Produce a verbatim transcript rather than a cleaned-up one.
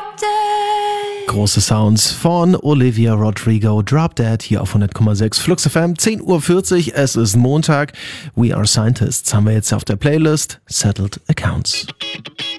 Dead. Große Sounds von Olivia Rodrigo, Drop Dead, hier auf hundert Komma sechs Flux F M, zehn Uhr vierzig, es ist Montag. We Are Scientists haben wir jetzt auf der Playlist, Settled Accounts.